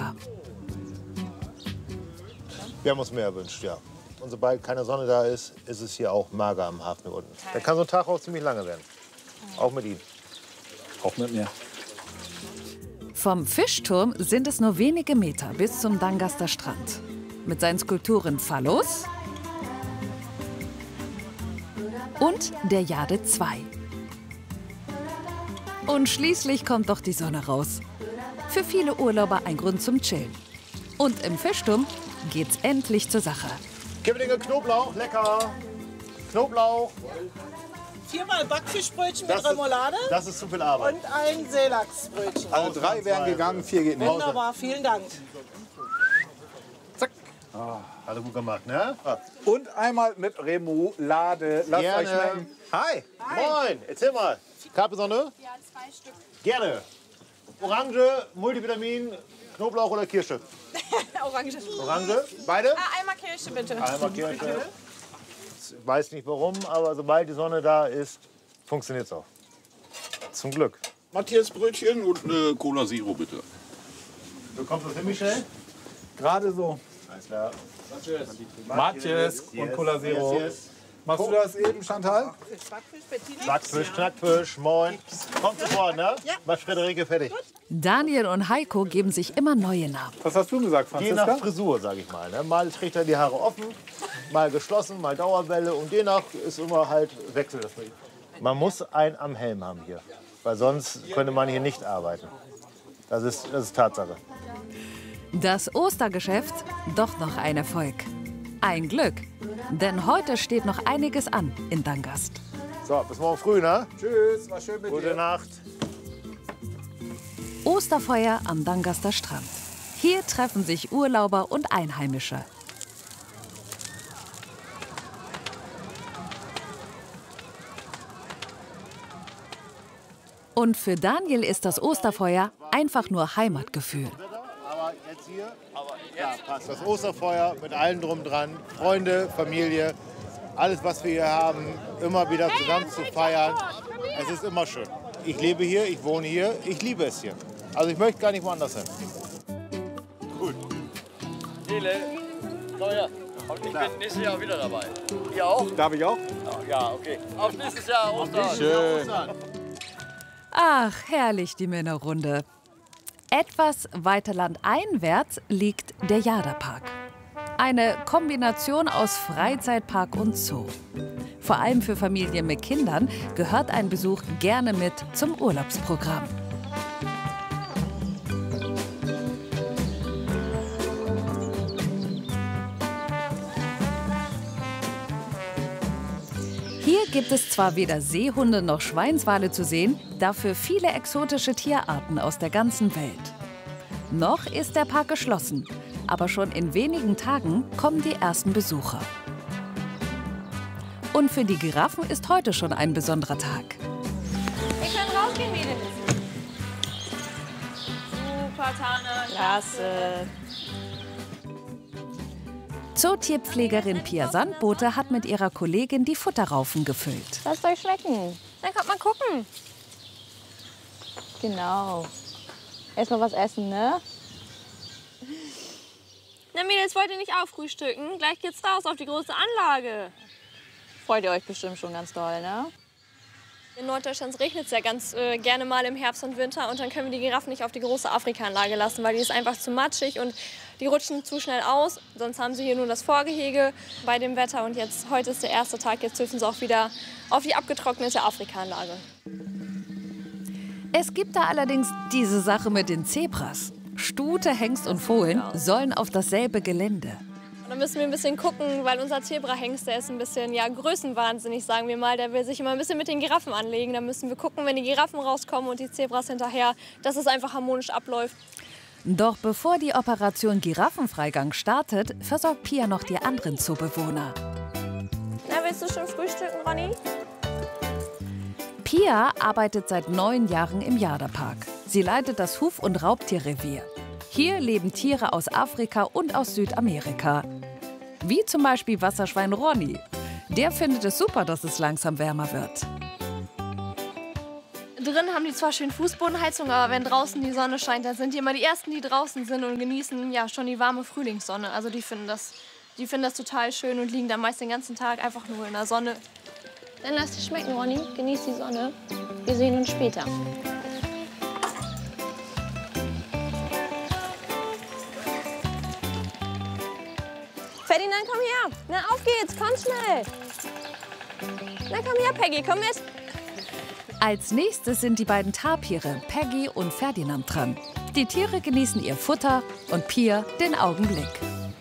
Jahr. Wir haben uns mehr erwünscht, ja. Und sobald keine Sonne da ist, ist es hier auch mager am Hafen hier unten. Da kann so ein Tag auch ziemlich lange werden. Auch mit Ihnen. Auch mit mir. Vom Fischturm sind es nur wenige Meter bis zum Dangaster Strand. Mit seinen Skulpturen Phallus und der Jade 2. Und schließlich kommt doch die Sonne raus. Für viele Urlauber ein Grund zum Chillen. Und im Fischturm geht's endlich zur Sache. Kibbelinge Knoblauch, lecker. Knoblauch. 4-mal Backfischbrötchen mit Remoulade. Das ist zu viel Arbeit. Und ein Seelachsbrötchen. Also 3 wären gegangen, 4 geht nicht. Wunderbar, vielen Dank. Zack. Alle gut gemacht, ne? Und einmal mit Remoulade. Lasst euch Gerne. schmecken. Hi. Moin, erzähl mal. Capri-Sonne? Ja, 2 Stück. Gerne. Orange, Multivitamin, Knoblauch oder Kirsche? Orange. Orange? Beide? Einmal Kirsche, bitte. Einmal Kirsche. Ich weiß nicht warum, aber sobald die Sonne da ist, funktioniert es auch. Zum Glück. Matthias Brötchen und eine Cola Zero, bitte. Du kommst aus hin, Michel? Gerade so. Alles klar. Matthias und Cola Zero. Yes, yes. Machst du das eben, Chantal? Backfisch, Knackfisch, moin. Kommt sofort, ne? Ja. Macht Friederike fertig. Daniel und Heiko geben sich immer neue Namen. Was hast du gesagt, Je Franziska? nach Frisur, sag ich mal. Ne? Mal trägt er die Haare offen, mal geschlossen, mal Dauerwelle. Und je nach ist immer halt Wechsel. Man muss einen am Helm haben hier. Weil sonst könnte man hier nicht arbeiten. Das ist Tatsache. Das Ostergeschäft doch noch ein Erfolg. Ein Glück, denn heute steht noch einiges an in Dangast. So, bis morgen früh, ne? Tschüss, war schön mit Gute dir. Nacht. Osterfeuer am Dangaster Strand. Hier treffen sich Urlauber und Einheimische. Und für Daniel ist das Osterfeuer einfach nur Heimatgefühl. Aber jetzt hier, ja, passt. Das Osterfeuer mit allem drum dran. Freunde, Familie, alles, was wir hier haben, immer wieder zusammen zu feiern. Es ist immer schön. Ich lebe hier, ich wohne hier, ich liebe es hier. Also ich möchte gar nicht woanders hin. Gut. Nele, Neuer. Und ich bin nächstes Jahr wieder dabei. Ihr auch? Darf ich auch? Ja, okay. Auf nächstes Jahr Ostern. Schön. Ach, herrlich die Männerrunde. Etwas weiter landeinwärts liegt der Jada-Park. Eine Kombination aus Freizeitpark und Zoo. Vor allem für Familien mit Kindern gehört ein Besuch gerne mit zum Urlaubsprogramm. Hier gibt es zwar weder Seehunde noch Schweinswale zu sehen, dafür viele exotische Tierarten aus der ganzen Welt. Noch ist der Park geschlossen, aber schon in wenigen Tagen kommen die ersten Besucher. Und für die Giraffen ist heute schon ein besonderer Tag. Wir können rausgehen, Mädels. Super, Tanne. Klasse. Zootierpflegerin Pia Sandbote hat mit ihrer Kollegin die Futterraufen gefüllt. Lasst euch schmecken. Dann kommt mal gucken. Genau. Erstmal was essen, ne? Na, Mädels, wollt ihr nicht auch frühstücken? Gleich geht's raus auf die große Anlage. Freut ihr euch bestimmt schon ganz doll, ne? In Norddeutschland regnet es ja ganz gerne mal im Herbst und Winter. Und dann können wir die Giraffen nicht auf die große Afrika-Anlage lassen, weil die ist einfach zu matschig und die rutschen zu schnell aus. Sonst haben sie hier nur das Vorgehege bei dem Wetter. Und jetzt, heute ist der erste Tag, jetzt dürfen sie auch wieder auf die abgetrocknete Afrika-Anlage. Es gibt da allerdings diese Sache mit den Zebras. Stute, Hengst und Fohlen sollen auf dasselbe Gelände. Da müssen wir ein bisschen gucken, weil unser Zebrahengst, der ist ein bisschen größenwahnsinnig, sagen wir mal. Der will sich immer ein bisschen mit den Giraffen anlegen. Da müssen wir gucken, wenn die Giraffen rauskommen und die Zebras hinterher, dass es einfach harmonisch abläuft. Doch bevor die Operation Giraffenfreigang startet, versorgt Pia noch die anderen Zoobewohner. Na, willst du schon frühstücken, Ronny? Pia arbeitet seit 9 Jahren im Jada-Park. Sie leitet das Huf- und Raubtierrevier. Hier leben Tiere aus Afrika und aus Südamerika. Wie zum Beispiel Wasserschwein Ronny. Der findet es super, dass es langsam wärmer wird. drin haben die zwar schön Fußbodenheizung, aber wenn draußen die Sonne scheint, dann sind die immer die Ersten, die draußen sind und genießen ja schon die warme Frühlingssonne. Also die finden das total schön und liegen dann meist den ganzen Tag einfach nur in der Sonne. Dann lass dich schmecken, Ronny. Genieß die Sonne. Wir sehen uns später. Ferdinand, komm her. Na, auf geht's, komm schnell. Na, komm her, Peggy, komm mit. Als nächstes sind die beiden Tapire, Peggy und Ferdinand, dran. Die Tiere genießen ihr Futter und Pia den Augenblick.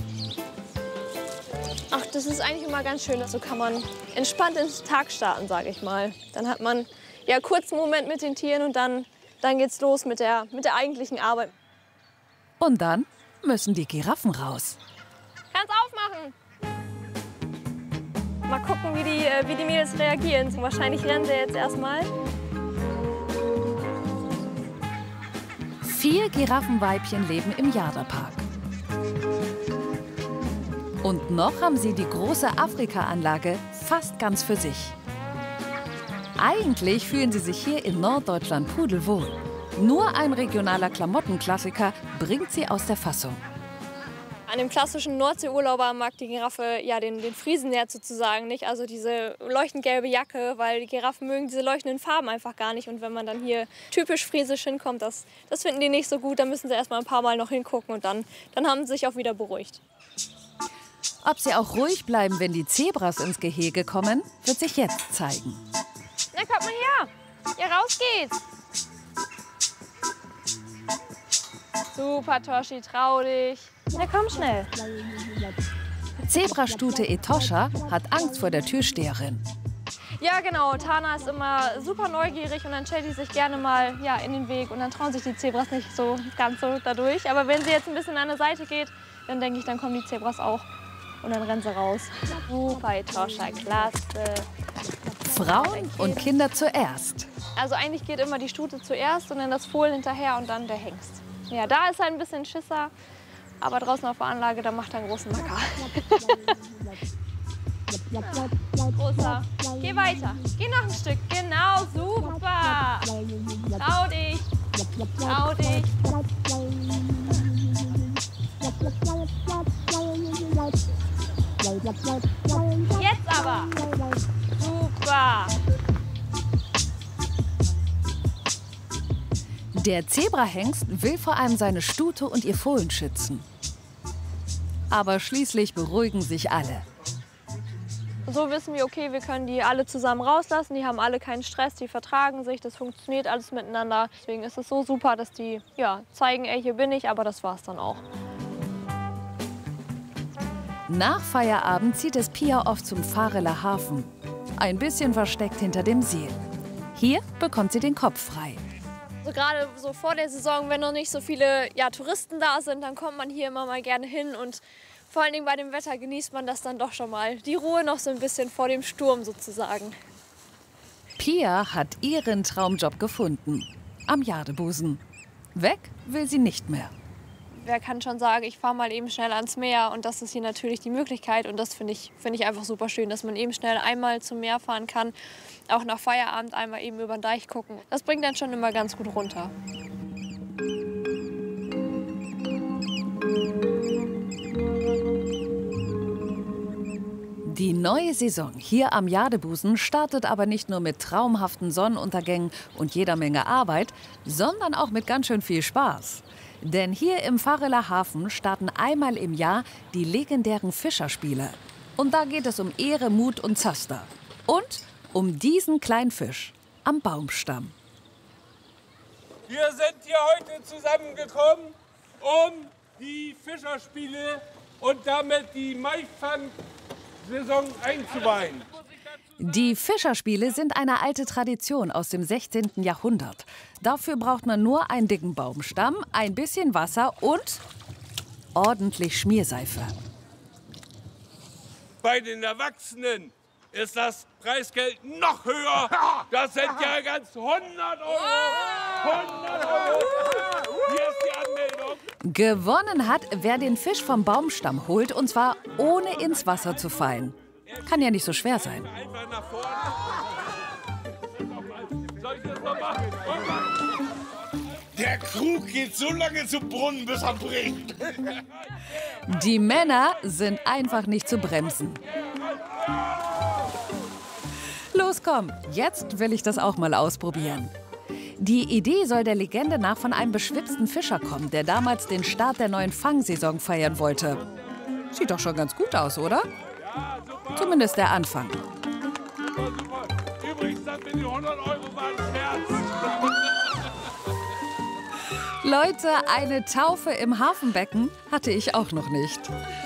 Ach, das ist eigentlich immer ganz schön. So kann man entspannt ins Tag starten, sage ich mal. Dann hat man ja kurz einen Moment mit den Tieren und dann geht's los mit der eigentlichen Arbeit. Und dann müssen die Giraffen raus. Kannst aufmachen. Mal gucken, wie die Mädels reagieren. Wahrscheinlich rennen sie jetzt erstmal. 4 Giraffenweibchen leben im Jadapark. Und noch haben sie die große Afrika-Anlage fast ganz für sich. Eigentlich fühlen sie sich hier in Norddeutschland pudelwohl. Nur ein regionaler Klamottenklassiker bringt sie aus der Fassung. An dem klassischen Nordseeurlauber mag die Giraffe ja den Friesennerz sozusagen nicht, also diese leuchtend gelbe Jacke, weil die Giraffen mögen diese leuchtenden Farben einfach gar nicht. Und wenn man dann hier typisch friesisch hinkommt, das finden die nicht so gut. Da müssen sie erst mal ein paar Mal noch hingucken und dann haben sie sich auch wieder beruhigt. Ob sie auch ruhig bleiben, wenn die Zebras ins Gehege kommen, wird sich jetzt zeigen. Na, kommt mal her. Ja, raus geht's. Super, Toshi, trau dich. Na, komm schnell. Zebrastute Etosha hat Angst vor der Türsteherin. Ja, genau. Tana ist immer super neugierig und dann stellt die sich gerne mal in den Weg. Und dann trauen sich die Zebras nicht so ganz so dadurch. Aber wenn sie jetzt ein bisschen an der Seite geht, dann denke ich, dann kommen die Zebras auch. Und dann rennen sie raus. Super, Etosha, klasse. Frauen und Kinder zuerst. Also eigentlich geht immer die Stute zuerst und dann das Fohlen hinterher und dann der Hengst. Ja, da ist halt ein bisschen Schisser, aber draußen auf der Anlage, da macht er einen großen Macker. Großer, geh weiter, geh noch ein Stück, genau, super. Trau dich, trau dich. Jetzt aber, super. Der Zebrahengst will vor allem seine Stute und ihr Fohlen schützen. Aber schließlich beruhigen sich alle. So wissen wir, okay, wir können die alle zusammen rauslassen. Die haben alle keinen Stress, die vertragen sich, das funktioniert alles miteinander. Deswegen ist es so super, dass die zeigen, ey, hier bin ich, aber das war's dann auch. Nach Feierabend zieht es Pia oft zum Fareler Hafen. Ein bisschen versteckt hinter dem See. Hier bekommt sie den Kopf frei. Also gerade so vor der Saison, wenn noch nicht so viele Touristen da sind, dann kommt man hier immer mal gerne hin. Und vor allen Dingen bei dem Wetter genießt man das dann doch schon mal. Die Ruhe noch so ein bisschen vor dem Sturm sozusagen. Pia hat ihren Traumjob gefunden. Am Jadebusen. Weg will sie nicht mehr. Wer kann schon sagen, ich fahre mal eben schnell ans Meer, und das ist hier natürlich die Möglichkeit, und das finde ich einfach super schön, dass man eben schnell einmal zum Meer fahren kann, auch nach Feierabend einmal eben über den Deich gucken. Das bringt dann schon immer ganz gut runter. Die neue Saison hier am Jadebusen startet aber nicht nur mit traumhaften Sonnenuntergängen und jeder Menge Arbeit, sondern auch mit ganz schön viel Spaß. Denn hier im Fareler Hafen starten einmal im Jahr die legendären Fischerspiele. Und da geht es um Ehre, Mut und Zaster. Und um diesen kleinen Fisch am Baumstamm. Wir sind hier heute zusammengekommen, um die Fischerspiele und damit die Maifang-Saison einzuweihen. Die Fischerspiele sind eine alte Tradition aus dem 16. Jahrhundert. Dafür braucht man nur einen dicken Baumstamm, ein bisschen Wasser und ordentlich Schmierseife. Bei den Erwachsenen ist das Preisgeld noch höher. Das sind ja ganz 100 Euro. 100 Euro. Hier ist die Anmeldung. Gewonnen hat, wer den Fisch vom Baumstamm holt, und zwar ohne ins Wasser zu fallen. Kann ja nicht so schwer sein. Einfach nach vorne. Soll ich das noch machen? Der Krug geht so lange zum Brunnen, bis er bricht. Die Männer sind einfach nicht zu bremsen. Los, komm, jetzt will ich das auch mal ausprobieren. Die Idee soll der Legende nach von einem beschwipsten Fischer kommen, der damals den Start der neuen Fangsaison feiern wollte. Sieht doch schon ganz gut aus, oder? Zumindest der Anfang. Übrigens, dann bin die 100 € waren Scherz. Leute, eine Taufe im Hafenbecken hatte ich auch noch nicht.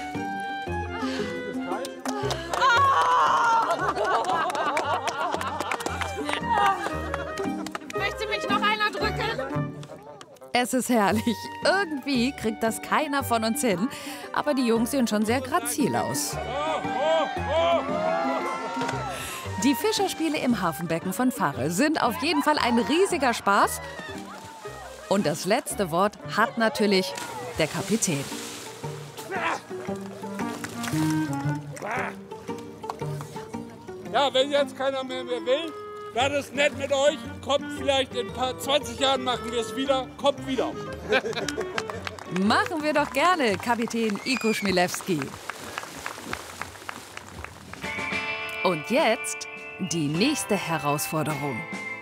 Möchte mich noch einer drücken? Es ist herrlich. Irgendwie kriegt das keiner von uns hin. Aber die Jungs sehen schon sehr grazil aus. Die Fischerspiele im Hafenbecken von Farre sind auf jeden Fall ein riesiger Spaß. Und das letzte Wort hat natürlich der Kapitän. Ja, wenn jetzt keiner mehr will, war das nett mit euch. Kommt vielleicht in ein paar 20 Jahren, machen wir es wieder. Kommt wieder. Machen wir doch gerne, Kapitän Iko Schmilewski. Und jetzt die nächste Herausforderung.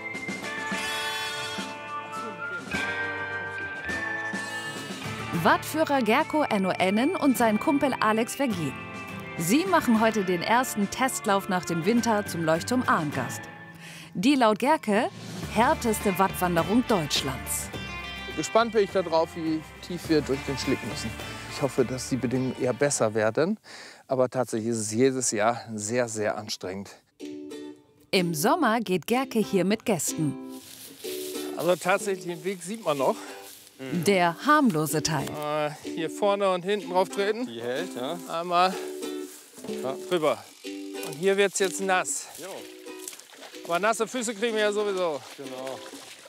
Wattführer Gerko Enno Ennen und sein Kumpel Alex Vergin. Sie machen heute den ersten Testlauf nach dem Winter zum Leuchtturm Arngast. Die laut Gerke härteste Wattwanderung Deutschlands. Gespannt bin ich darauf, wie tief wir durch den Schlick müssen. Ich hoffe, dass die Bedingungen eher besser werden. Aber tatsächlich ist es jedes Jahr sehr, sehr anstrengend. Im Sommer geht Gerke hier mit Gästen. Also tatsächlich, den Weg sieht man noch. Der harmlose Teil. Hier vorne und hinten drauf treten. Die hält, ja. Einmal drüber. Und hier wird es jetzt nass. Jo. Aber nasse Füße kriegen wir ja sowieso. Genau.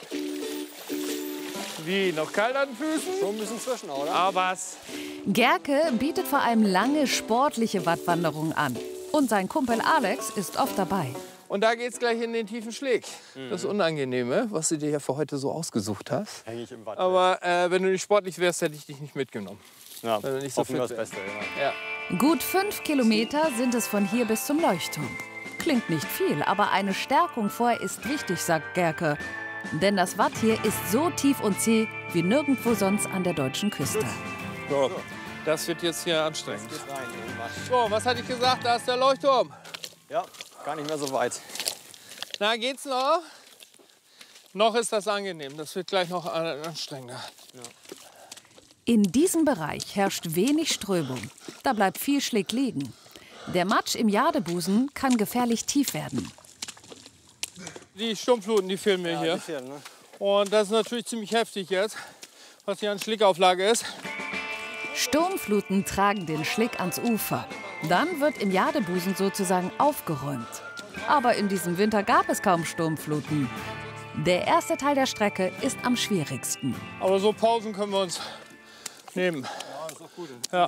Wie, noch kalt an den Füßen? Schon ein bisschen zwischen, oder? Aber was? Gerke bietet vor allem lange sportliche Wattwanderungen an. Und sein Kumpel Alex ist oft dabei. Und da geht's gleich in den tiefen Schlick. Das Unangenehme, was du dir ja für heute so ausgesucht hast. Häng ich im Watt. Aber wenn du nicht sportlich wärst, hätte ich dich nicht mitgenommen. Ja, wenn du nicht so hoffen wir fit das Beste, ja. Gut 5 Kilometer sind es von hier bis zum Leuchtturm. Klingt nicht viel, aber eine Stärkung vorher ist wichtig, sagt Gerke. Denn das Watt hier ist so tief und zäh wie nirgendwo sonst an der deutschen Küste. So, das wird jetzt hier anstrengend. So, was hatte ich gesagt? Da ist der Leuchtturm. Ja, gar nicht mehr so weit. Na, geht's noch? Noch ist das angenehm. Das wird gleich noch anstrengender. Ja. In diesem Bereich herrscht wenig Strömung. Da bleibt viel Schlick liegen. Der Matsch im Jadebusen kann gefährlich tief werden. Die Sturmfluten, die fehlen mir hier. Die fehlen, ne? Und das ist natürlich ziemlich heftig jetzt, was hier an Schlickauflage ist. Sturmfluten tragen den Schlick ans Ufer. Dann wird im Jadebusen sozusagen aufgeräumt. Aber in diesem Winter gab es kaum Sturmfluten. Der erste Teil der Strecke ist am schwierigsten. Aber so Pausen können wir uns nehmen. Ja, ist auch gut. Ja.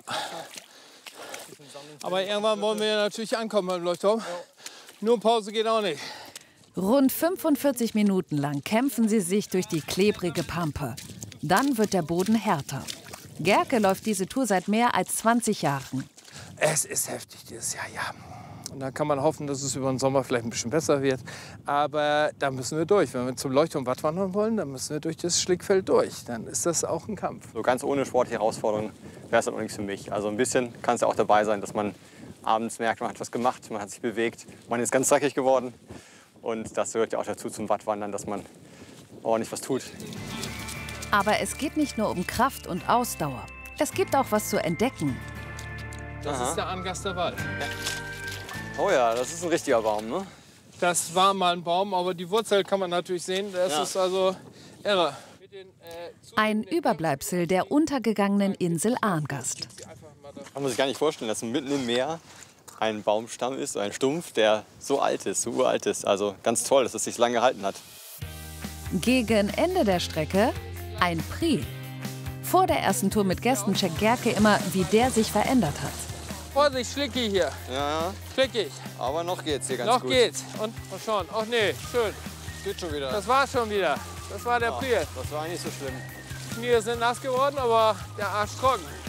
Aber irgendwann wollen wir ja natürlich ankommen beim Leuchtturm. Nur Pause geht auch nicht. Rund 45 Minuten lang kämpfen sie sich durch die klebrige Pampe. Dann wird der Boden härter. Gerke läuft diese Tour seit mehr als 20 Jahren. Es ist heftig dieses Jahr, ja. Und da kann man hoffen, dass es über den Sommer vielleicht ein bisschen besser wird. Aber da müssen wir durch. Wenn wir zum Leuchtturm Watt wandern wollen, dann müssen wir durch das Schlickfeld durch. Dann ist das auch ein Kampf. So ganz ohne sportliche Herausforderung wäre es dann auch nichts für mich. Also ein bisschen kann es ja auch dabei sein, dass man abends merkt, man hat was gemacht, man hat sich bewegt, man ist ganz dreckig geworden. Und das gehört ja auch dazu zum Wattwandern, dass man ordentlich was tut. Aber es geht nicht nur um Kraft und Ausdauer. Es gibt auch was zu entdecken. Das ist der Arngaster Wald. Oh ja, das ist ein richtiger Baum, ne? Das war mal ein Baum, aber die Wurzel kann man natürlich sehen. Das ist also irre. Ein Überbleibsel der untergegangenen Insel Arngast. Man muss sich gar nicht vorstellen, dass mitten im Meer ein Baumstamm ist, ein Stumpf, der so alt ist, so uralt ist. Also ganz toll, dass es sich lange gehalten hat. Gegen Ende der Strecke ein Prix. Vor der ersten Tour mit Gästen checkt Gerke immer, wie der sich verändert hat. Vorsicht, schlickig hier. Ja, Schlickig. aber noch geht's hier ganz Noch gut. geht's. Und mal schauen. Ach nee, schön. Geht schon wieder. Das war's schon wieder. Das war der Priel. Das war nicht so schlimm. Die Knie sind nass geworden, aber der Arsch trocken.